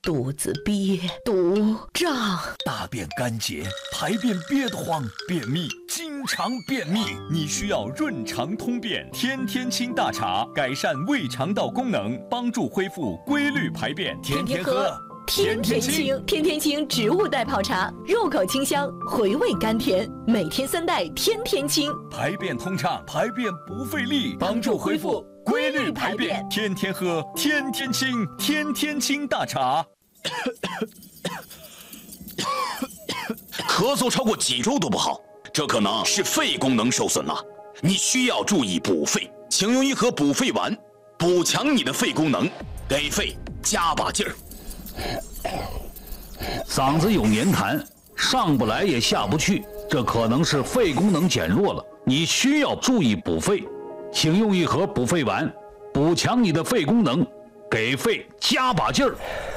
肚子憋，肚胀， 大便干结，排便憋得慌，便秘，经常便秘，你需要润肠通便天天清大茶，改善胃肠道功能，帮助恢复规律排便，天天喝。 天天清，天天清植物代泡茶，入口清香，回味甘甜，每天3袋，天天清， 排便通畅，排便不费力，帮助恢复规律排便，天天喝，天天清，天天清大茶。 咳嗽超过几周都不好，这可能是肺功能受损了，你需要注意补肺，请用一盒补肺丸，补强你的肺功能，给肺加把劲儿。 嗓子有黏痰，上不来也下不去，这可能是肺功能减弱了，你需要注意补肺，请用一盒补肺丸，补强你的肺功能，给肺加把劲儿。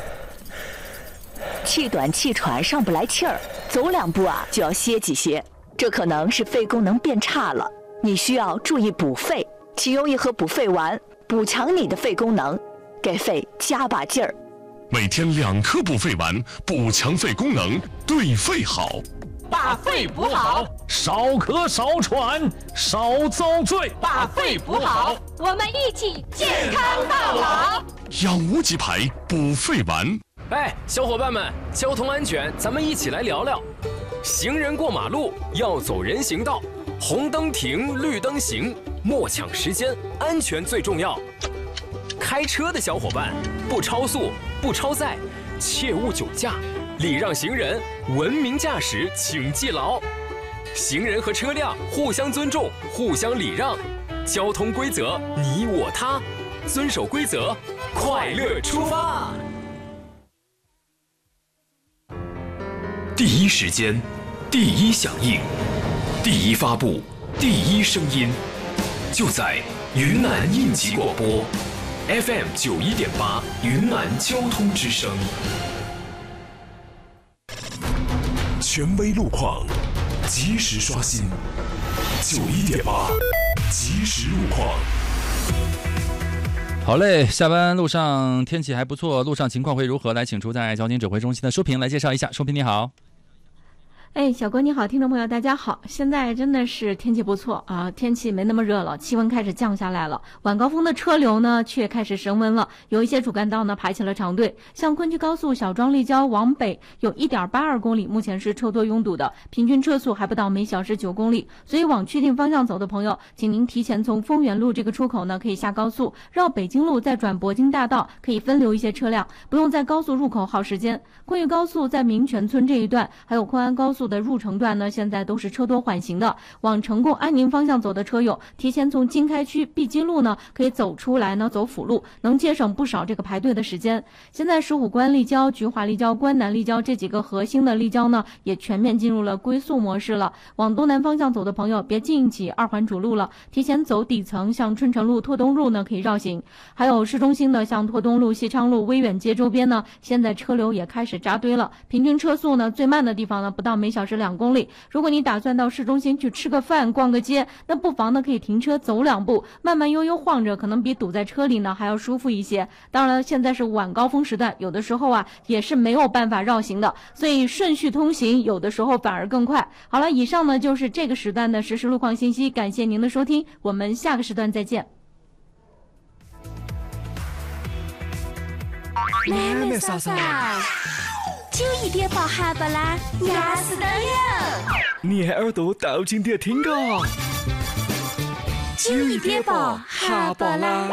气短气喘上不来气儿，走2步啊就要歇几歇，这可能是肺功能变差了，你需要注意补肺，请用一盒补肺丸，补强你的肺功能，给肺加把劲儿。 每天2颗补肺丸，补强肺功能，对肺好。 把肺补好， 少咳少喘少遭罪。 把肺补好，我们一起健康到老。 养无极牌补肺丸。 哎，小伙伴们，交通安全，咱们一起来聊聊。行人过马路要走人行道，红灯停，绿灯行，莫抢时间，安全最重要。开车的小伙伴，不超速，不超载，切勿酒驾，礼让行人，文明驾驶，请记牢。行人和车辆互相尊重，互相礼让，交通规则你我他，遵守规则，快乐出发。 第一时间，第一响应，第一发布，第一声音，就在云南应急广播 FM 91.8云南交通之声。 权威路况，及时刷新。91.8即时路况。 好嘞，下班路上天气还不错，路上情况会如何？来，请出在交警指挥中心的舒平来介绍一下。舒平你好。 哎，小哥你好，听众朋友大家好，现在真的是天气不错啊，天气没那么热了，气温开始降下来了，晚高峰的车流呢却开始升温了，有一些主干道呢排起了长队，像昆曲高速小庄立交往北有 1.82 公里，目前是车多拥堵的，平均车速还不到每小时9公里，所以往确定方向走的朋友，请您提前从丰原路这个出口呢可以下高速，绕北京路再转铂金大道，可以分流一些车辆，不用在高速入口耗时间。昆玉高速在民权村这一段，还有昆安高速的入城段呢，现在都是车多缓行的。往成贡安宁方向走的车友，提前从经开区碧金路呢，可以走出来呢，走辅路，能节省不少这个排队的时间。现在石虎关立交、菊华立交、关南立交这几个核心的立交呢，也全面进入了龟速模式了。往东南方向走的朋友，别进起2环主路了，提前走底层，像春城路、拓东路呢，可以绕行。还有市中心的像拓东路、西昌路、威远街周边呢，现在车流也开始扎堆了。平均车速呢，最慢的地方呢，不到每小时2公里。如果你打算到市中心去吃个饭、逛个街，那不妨呢可以停车走2步，慢慢悠悠晃着，可能比堵在车里呢还要舒服一些。当然了，现在是晚高峰时段，有的时候啊也是没有办法绕行的，所以顺序通行有的时候反而更快。好了，以上呢就是这个时段的实时路况信息，感谢您的收听，我们下个时段再见。 妹妹嫂嫂，91.8哈巴拉雅斯灯友， 你的耳朵倒进点听个 91.8哈巴拉。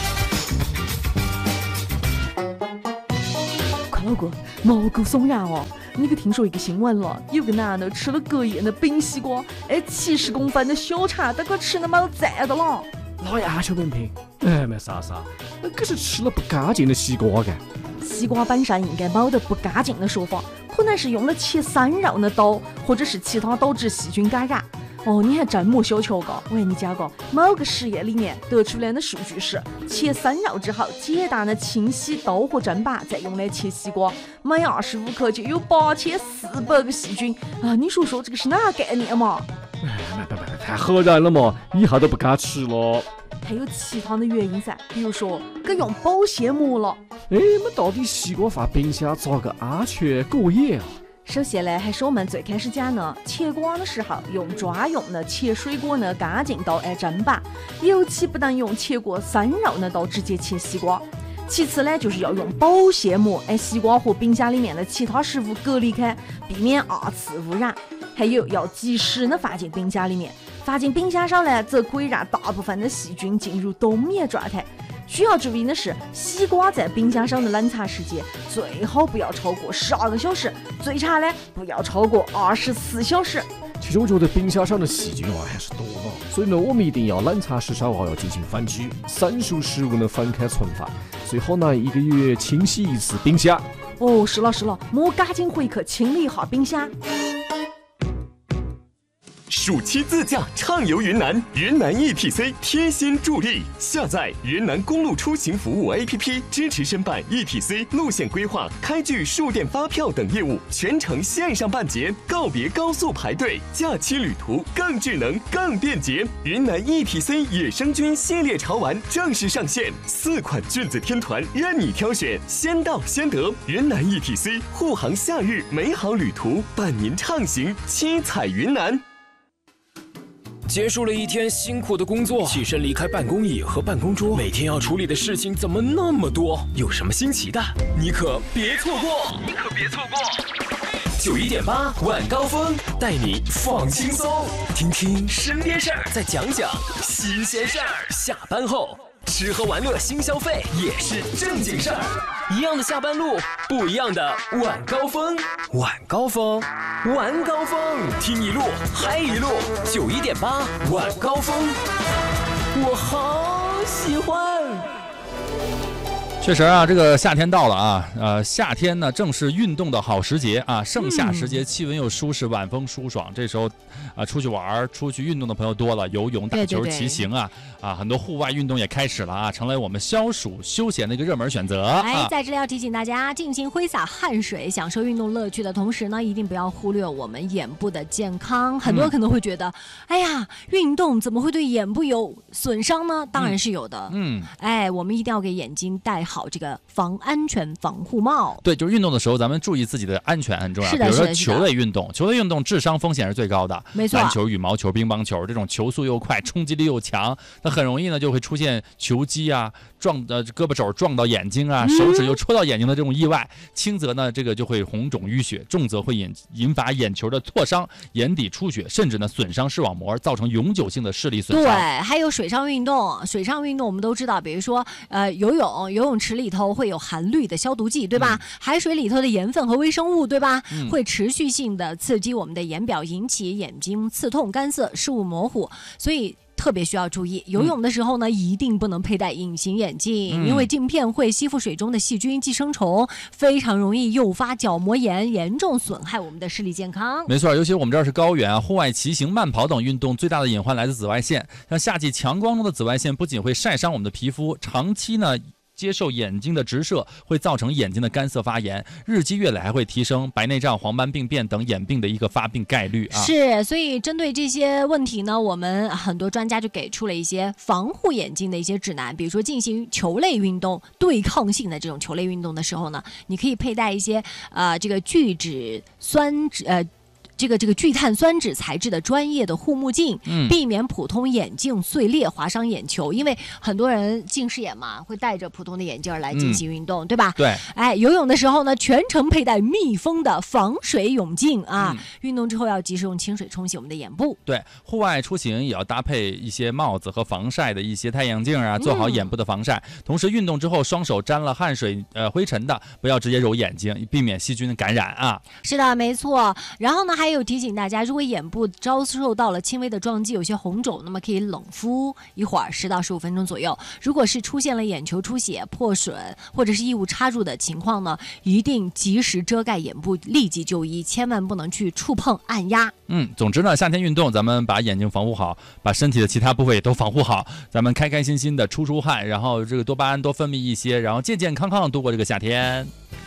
快乐哥，毛骨悚然哦！你可听说一个新闻了？有个男的吃了隔夜的冰西瓜，70公分的小肠，都快吃得没赞的了。 老牙球本平，妹嫂嫂，可是吃了不干净的西瓜干。 西瓜本身应该没得不干净的说法，可能是用了切生肉的刀，或者是其他导致细菌感染。哦，你还真没小瞧过。我跟你讲过，某个实验里面得出来的数据是，切生肉之后，简单的清洗刀和砧板，再用来切西瓜，每25克就有8400个细菌啊！你说说这个是哪概念嘛？ 太吓人了嘛，以后都不敢吃了。 还有其他的原因噻，比如说给用保鲜膜了。 哎，我们到底西瓜放冰箱咋个安全过夜啊？ 首先呢，还是我们最开始讲呢，切瓜的时候用专用的切水果的干净刀砧板，尤其不能用切过生肉的刀直接切西瓜。其次呢，就是要用保鲜膜，西瓜和冰箱里面的其他食物隔离开，避免二次污染。还有要及时的放进冰箱里面，放进冰箱上呢，则可以让大部分的细菌进入冬眠状态。需要注意的是，西瓜在冰箱上的冷藏时间最好不要超过12个小时，最长呢不要超过24小时。 其实我觉得冰箱上的细菌还是多了，所以呢，我们一定要冷藏时稍后要进行反麴，生熟食物呢分开存放，最好呢1个月清洗一次冰箱。 哦，是了，莫赶紧回去清理一下冰箱。 暑期自驾畅游云南，云南 ETC 贴心助力。下载云南公路出行服务 APP， 支持申办 ETC 路线规划、开具数电发票等业务，全程线上办结，告别高速排队，假期旅途更智能、更便捷。云南 ETC 野生菌系列潮玩正式上线，4款菌子天团任你挑选，先到先得。云南 ETC 护航夏日美好旅途，伴您畅行七彩云南。 结束了一天辛苦的工作，起身离开办公椅和办公桌，每天要处理的事情怎么那么多？有什么新奇的，你可别错过！91.8晚高峰带你放轻松，听听身边事儿，再讲讲新鲜事儿。下班后吃喝玩乐新消费也是正经事儿，一样的下班路，不一样的晚高峰。晚高峰，晚高峰，听一路嗨一路。91.8晚高峰，我好喜欢。 确实啊，这个夏天到了啊，夏天呢正是运动的好时节啊，盛夏时节，气温又舒适，晚风舒爽，这时候出去玩、出去运动的朋友多了，游泳、打球、骑行啊，很多户外运动也开始了啊，成为我们消暑休闲的一个热门选择。 在这里要提醒大家，尽情挥洒汗水，享受运动乐趣的同时呢，一定不要忽略我们眼部的健康。很多人可能会觉得，哎呀，运动怎么会对眼部有损伤呢？当然是有的。我们一定要给眼睛戴好这个安全防护帽。对，就是运动的时候，咱们注意自己的安全很重要。比如说球类运动，致伤风险是最高的。没错，篮球、羽毛球、乒乓球这种球速又快、冲击力又强，那很容易呢就会出现球击啊、胳膊肘撞到眼睛啊、手指又戳到眼睛的这种意外。轻则呢这个就会红肿淤血，重则会引发眼球的挫伤、眼底出血，甚至呢损伤视网膜，造成永久性的视力损伤。对，还有水上运动我们都知道，比如说游泳池里头会有含氯的消毒剂，对吧？海水里头的盐分和微生物，对吧？会持续性的刺激我们的眼表，引起眼睛刺痛、干涩、视物模糊，所以特别需要注意。游泳的时候呢，一定不能佩戴隐形眼镜，因为镜片会吸附水中的细菌、寄生虫，非常容易诱发角膜炎，严重损害我们的视力健康。没错，尤其我们这儿是高原啊，户外骑行、慢跑等运动最大的隐患来自紫外线。像夏季强光中的紫外线不仅会晒伤我们的皮肤，长期呢接受眼睛的直射，会造成眼睛的干涩发炎，日积月累还会提升白内障、黄斑病变等眼病的一个发病概率啊。是，所以针对这些问题呢，我们很多专家就给出了一些防护眼睛的一些指南，比如说进行球类运动、对抗性的这种球类运动的时候呢，你可以佩戴一些这个聚碳酸酯材质的专业的护目镜，避免普通眼镜碎裂划伤眼球，因为很多人近视眼嘛，会戴着普通的眼镜来进行运动，对吧？对。游泳的时候呢，全程佩戴密封的防水泳镜啊，运动之后要及时用清水冲洗我们的眼部。对，户外出行也要搭配一些帽子和防晒的一些太阳镜啊，做好眼部的防晒。同时，运动之后双手沾了汗水、灰尘的，不要直接揉眼睛，避免细菌的感染啊。是的，没错。然后呢，还有提醒大家，如果眼部遭受到了轻微的撞击，有些红肿，那么可以冷敷一会儿，10到15分钟左右。如果是出现了眼球出血、破损或者是异物插入的情况呢，一定及时遮盖眼部，立即就医，千万不能去触碰、按压。总之呢，夏天运动，咱们把眼睛防护好，把身体的其他部位也都防护好，咱们开开心心的出汗，然后这个多巴胺多分泌一些，然后健健康康度过这个夏天。